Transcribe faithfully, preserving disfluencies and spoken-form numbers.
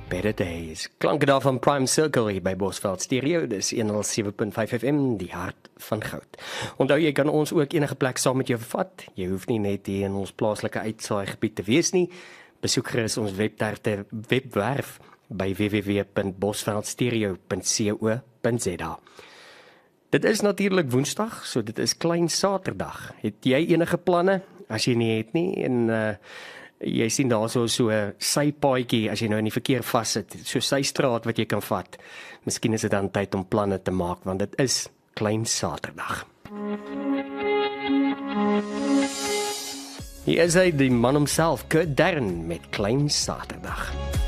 Better Days. Klanke daar van Prime Circle hier by Bosveld Stereo. Dis honderd sewe punt vyf F M, die hart van goud. Onthou, jy kan ons ook enige plek saam met jou vat. Jy hoef nie net hier in ons plaaslike uitsaaigebied te wees nie. Besoek gerus ons webwerf, webwerf by w w w punt bosveldstereo punt co punt z a. Dit is natuurlik Woensdag, so dit is Klein Saterdag. Het jy enige planne? As jy nie het nie, en uh, jy sien daar so so 'n sypaadjie as jy nou in die verkeer vassit, so sy straat wat jy kan vat. Miskien is dit dan tyd om planne te maak, want dit is Klein Saterdag. Hier is hy, die man homself, Kurt Darren met Klein Saterdag.